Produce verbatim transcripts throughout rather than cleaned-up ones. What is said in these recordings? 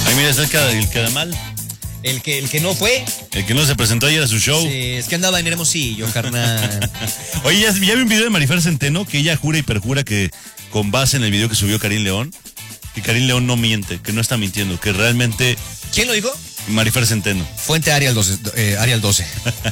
Ay, mira, está el cada, el cada mal. El que, el que no fue. El que no se presentó ayer a su show. Sí, es que andaba en Hermosillo, carnal. Oye, ya, ya vi un video de Marifer Centeno que ella jura y perjura que, con base en el video que subió Karim León, que Karim León no miente, que no está mintiendo, que realmente... ¿Quién lo dijo? Marifer Centeno. Fuente Arial doce. Eh, Arial doce.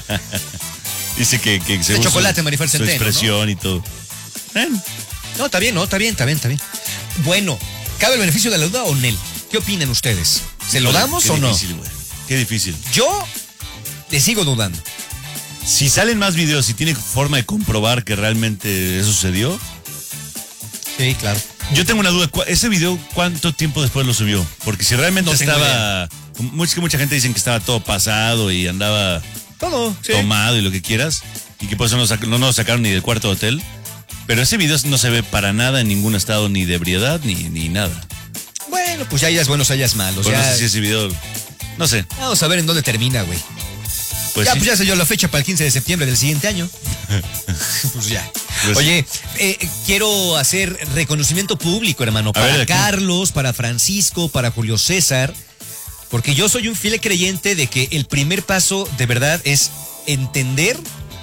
Dice que... que de chocolate, su, Marifer Centeno, su expresión, ¿no? Y todo. ¿Eh? No, está bien, no, está bien, está bien, está bien. Bueno, ¿cabe el beneficio de la duda o Nel? ¿Qué opinan ustedes? ¿Se lo damos o no? Qué difícil, güey. Qué difícil. Yo le sigo dudando. Si salen más videos, si tiene forma de comprobar que realmente eso sucedió. Sí, claro. Yo tengo una duda. ¿Ese video cuánto tiempo después lo subió? Porque si realmente no estaba... Mucha, mucha gente dicen que estaba todo pasado y andaba... Todo, sí. Tomado y lo que quieras. Y que por eso no, sac no nos sacaron ni del cuarto de hotel. Pero ese video no se ve para nada en ningún estado ni de ebriedad ni, ni nada. Bueno, pues ya hayas buenos, hayas malos. Pues ya... no sé si ese video... No sé. Vamos a ver en dónde termina, güey. Pues ya, sí. pues ya se dio la fecha para el quince de septiembre del siguiente año. Pues ya. Pues Oye, eh, quiero hacer reconocimiento público, hermano. A para ver, Carlos, para Francisco, para Julio César. Porque yo soy un fiel creyente de que el primer paso de verdad es entender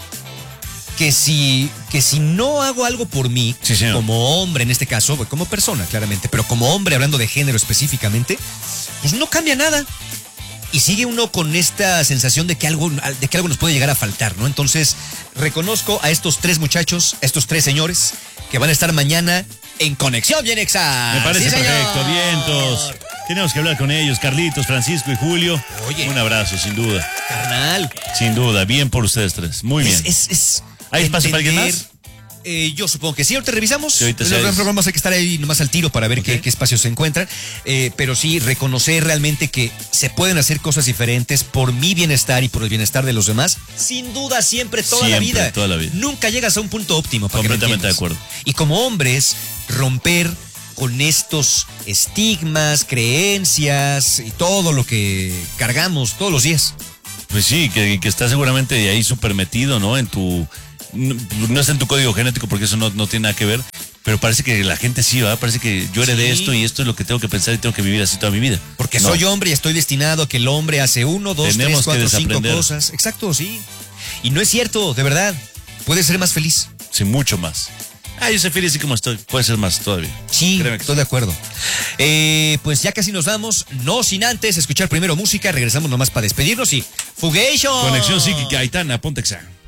que si, que si no hago algo por mí, sí, como hombre en este caso, como persona claramente, pero como hombre hablando de género específicamente, pues no cambia nada. Y sigue uno con esta sensación de que algo, de que algo nos puede llegar a faltar, ¿no? Entonces, reconozco a estos tres muchachos, a estos tres señores, que van a estar mañana en Conexión Bien Exa. Me parece sí, perfecto, vientos. Tenemos que hablar con ellos, Carlitos, Francisco y Julio. Oye. Un abrazo, sin duda. Carnal. Sin duda, bien por ustedes tres, muy bien. Es, es, es ¿Hay espacio para alguien más? Eh, yo supongo que sí, ahorita revisamos. Sí, ahorita Los programas hay que estar ahí nomás al tiro para ver okay. qué, qué espacios se encuentran. Eh, pero sí, reconocer realmente que se pueden hacer cosas diferentes por mi bienestar y por el bienestar de los demás. Sin duda, siempre, toda siempre, la vida. toda la vida. Nunca llegas a un punto óptimo. Para Completamente que de acuerdo. Y como hombres, romper con estos estigmas, creencias y todo lo que cargamos todos los días. Pues sí, que, que está seguramente de ahí súper metido, ¿no? En tu... No, no está en tu código genético porque eso no, no tiene nada que ver, pero parece que la gente sí, ¿verdad? Parece que yo heredé sí. esto y esto es lo que tengo que pensar y tengo que vivir así toda mi vida. Porque no. soy hombre y estoy destinado a que el hombre hace uno, dos, Tenemos tres, cuatro, cinco cosas. Exacto, sí. Y no es cierto, de verdad. Puedes ser más feliz. Sí, mucho más. Ah, yo soy feliz así como estoy. Puede ser más todavía. Sí, estoy de acuerdo. Eh, pues ya casi nos vamos. No sin antes escuchar primero música. Regresamos nomás para despedirnos y... ¡Fugation! Conexión psíquica, Aitana, ponte Exa.